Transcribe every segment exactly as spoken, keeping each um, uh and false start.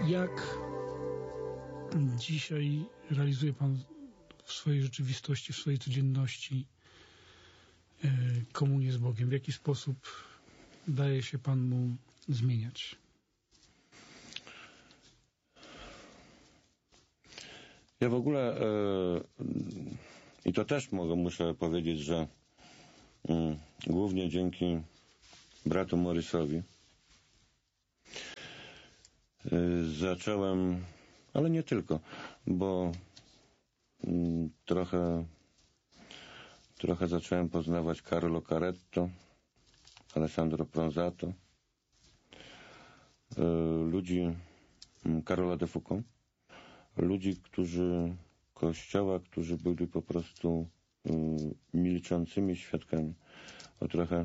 Jak dzisiaj realizuje Pan w swojej rzeczywistości, w swojej codzienności komunię z Bogiem? W jaki sposób daje się Pan Mu zmieniać? Ja w ogóle e, i to też mogę, muszę powiedzieć, że mm, głównie dzięki bratu Morrisowi e, zacząłem, ale nie tylko, bo mm, trochę trochę zacząłem poznawać Carlo Caretto, Alessandro Pronzato, e, ludzi Karola de Foucault, ludzi, którzy Kościoła, którzy byli po prostu y, milczącymi świadkami. O trochę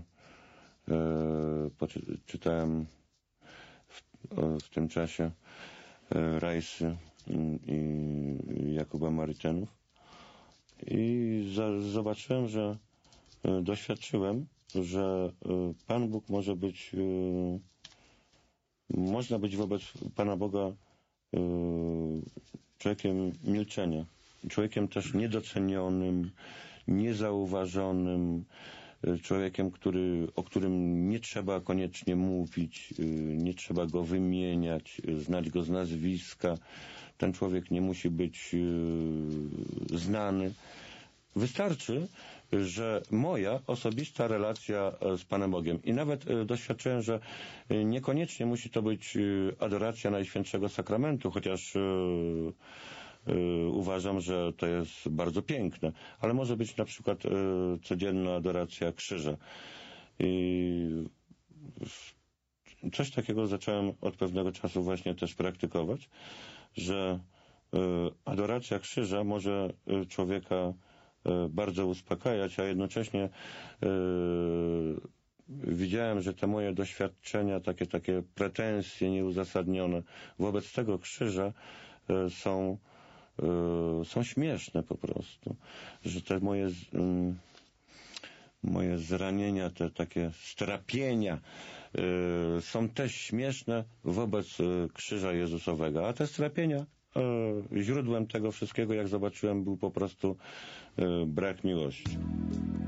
y, czytałem w, o, w tym czasie y, Rajsy i y, Jakuba Marytenów i za, zobaczyłem, że y, doświadczyłem, że y, Pan Bóg może być y, można być wobec Pana Boga y, człowiekiem milczenia, człowiekiem też niedocenionym, niezauważonym, człowiekiem, który, o którym nie trzeba koniecznie mówić, nie trzeba go wymieniać, znać go z nazwiska. Ten człowiek nie musi być znany. Wystarczy, że moja osobista relacja z Panem Bogiem. I nawet doświadczyłem, że niekoniecznie musi to być adoracja Najświętszego Sakramentu, chociaż uważam, że to jest bardzo piękne, ale może być na przykład codzienna adoracja krzyża. I coś takiego zacząłem od pewnego czasu właśnie też praktykować, że adoracja krzyża może człowieka bardzo uspokajać, a jednocześnie yy, widziałem, że te moje doświadczenia, takie takie pretensje nieuzasadnione wobec tego krzyża yy, są yy, są śmieszne po prostu, że te moje yy, moje zranienia, te takie strapienia yy, są też śmieszne wobec yy, krzyża Jezusowego, a te strapienia źródłem tego wszystkiego, jak zobaczyłem, był po prostu brak miłości.